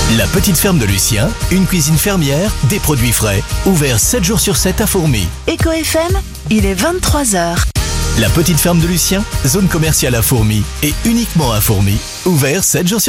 La petite ferme de Lucien, une cuisine fermière, des produits frais. Ouvert 7 jours sur 7 à Fourmies. Eco FM, il est 23h. La petite ferme de Lucien, zone commerciale à Fourmies et uniquement à Fourmies. Ouvert 7 jours sur 7.